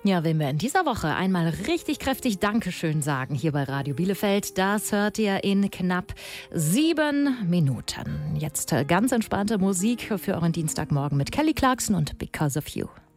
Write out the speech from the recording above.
Ja, wenn wir in dieser Woche einmal richtig kräftig Dankeschön sagen hier bei Radio Bielefeld, das hört ihr in knapp 7 Minuten. Jetzt ganz entspannte Musik für euren Dienstagmorgen mit Kelly Clarkson und Because of You.